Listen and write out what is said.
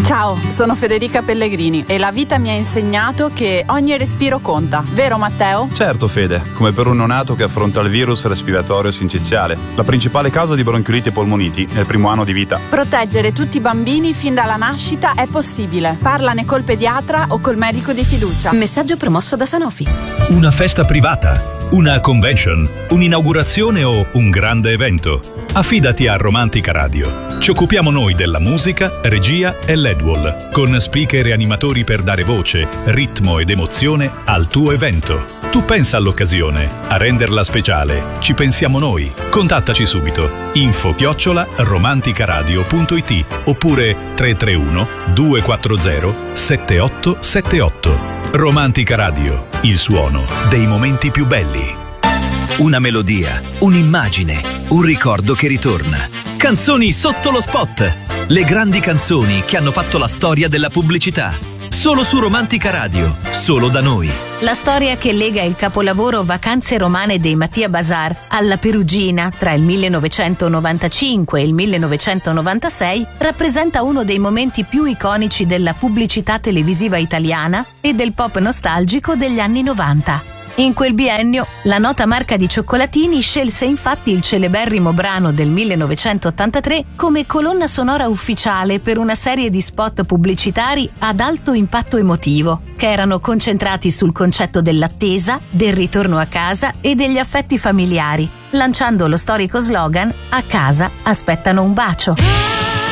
Ciao, sono Federica Pellegrini e la vita mi ha insegnato che ogni respiro conta. Vero Matteo? Certo Fede, come per un neonato che affronta il virus respiratorio sinciziale, la principale causa di bronchiolite e polmoniti nel primo anno di vita. Proteggere tutti i bambini fin dalla nascita è possibile. Parlane col pediatra o col medico di fiducia. Messaggio promosso da Sanofi. Una festa privata, una convention, un'inaugurazione o un grande evento. Affidati a Romantica Radio. Ci occupiamo noi della musica, regia e LED-wall, con speaker e animatori per dare voce, ritmo ed emozione al tuo evento. Tu pensa all'occasione, a renderla speciale. Ci pensiamo noi. Contattaci subito. info@romanticaradio.it oppure 331 240 7878. Romantica Radio, il suono dei momenti più belli. Una melodia, un'immagine, un ricordo che ritorna. Canzoni sotto lo spot. Le grandi canzoni che hanno fatto la storia della pubblicità. Solo su Romantica Radio, solo da noi. La storia che lega il capolavoro Vacanze romane dei Mattia Bazar alla Perugina tra il 1995 e il 1996 rappresenta uno dei momenti più iconici della pubblicità televisiva italiana e del pop nostalgico degli anni 90. In quel biennio, la nota marca di cioccolatini scelse infatti il celeberrimo brano del 1983 come colonna sonora ufficiale per una serie di spot pubblicitari ad alto impatto emotivo, che erano concentrati sul concetto dell'attesa, del ritorno a casa e degli affetti familiari, lanciando lo storico slogan "A casa aspettano un bacio".